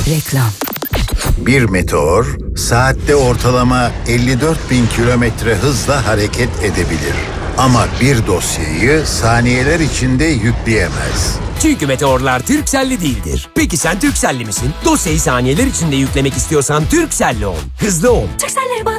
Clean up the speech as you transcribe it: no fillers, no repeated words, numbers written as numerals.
Reklam. Bir meteor saatte ortalama 54.000 kilometre hızla hareket edebilir. Ama bir dosyayı saniyeler içinde yükleyemez. Çünkü meteorlar Turkcell'li değildir. Peki sen Turkcell'li misin? Dosyayı saniyeler içinde yüklemek istiyorsan Turkcell'li ol. Hızlı ol. Turkcell'leri